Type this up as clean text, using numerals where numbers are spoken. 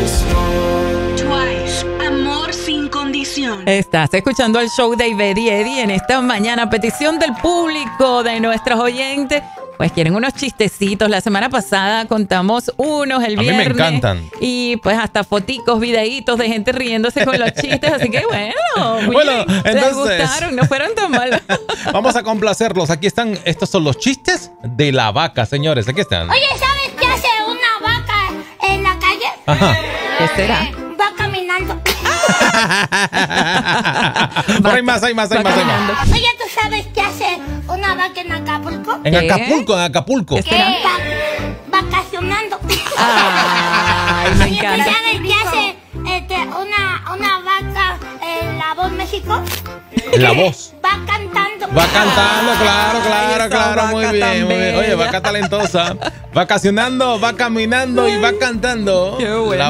Twice, amor sin condición. Estás escuchando el show de Ivette y Eddie en esta mañana, a petición del público, de nuestros oyentes. Pues quieren unos chistecitos. La semana pasada contamos unos el viernes. A mí me encantan. Y pues hasta foticos, videitos de gente riéndose con los chistes. Así que bueno, bueno, entonces, les gustaron, no fueron tan malos. Vamos a complacerlos. Aquí están, estos son los chistes de la vaca, señores. Aquí están. Oye, ¿sabes qué hace una vaca en la calle? Ajá. ¿Qué será? Va caminando. Pero hay más. Oye, ¿tú sabes qué hace una vaca en Acapulco? En Acapulco. ¿Qué será? Vacacionando. Ay, me Oye, ¿tú encanta. sabes qué hace una vaca en La Voz México? La Voz. Va cantando. Va cantando, Ay, esa claro. Muy vaca tan bien, muy bien. Oye, bella. vaca talentosa. Vacacionando, va caminando y va cantando. Qué bueno.